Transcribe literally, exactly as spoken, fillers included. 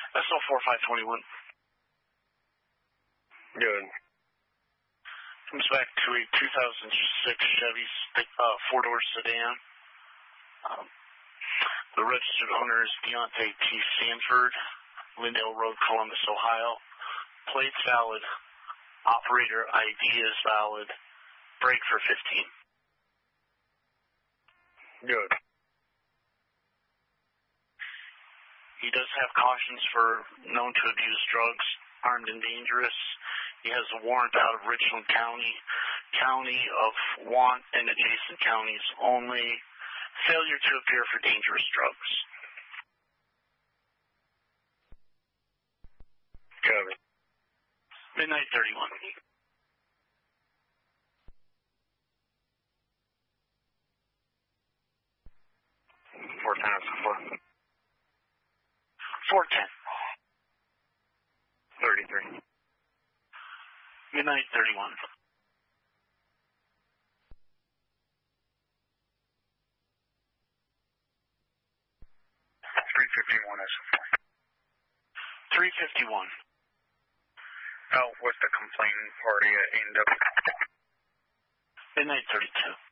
S L four five twenty-one. Good. Comes back to a two thousand six Chevy uh, four-door sedan. Um, the registered owner is Deontay T. Sanford, Lindale Road, Columbus, Ohio. Plate's valid. Operator I D is valid. Brake for fifteen. Good. He does have cautions for known to abuse drugs, armed and dangerous. He has a warrant out of Richland County, County of Want and adjacent counties only. Failure to appear for dangerous drugs. Copy. Midnight thirty-one. four ten is four. four ten. thirty-three. Midnight thirty-one. three fifty-one is four. three fifty-one. Out with the complaining party at A and W. Midnight thirty-two.